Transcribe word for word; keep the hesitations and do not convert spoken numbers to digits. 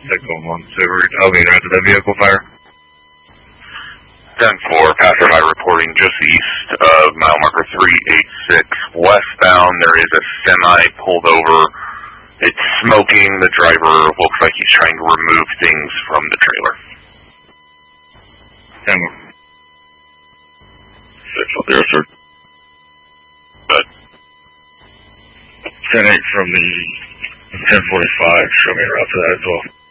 Signal one two, I mean, after the vehicle fire. ten four, passerby reporting just east of mile marker three eight six westbound. There is a semi pulled over. It's smoking. The driver looks like he's trying to remove things from the trailer. ten six up there, sir. But ten eight from the ten forty-five. Show me a route for that as well.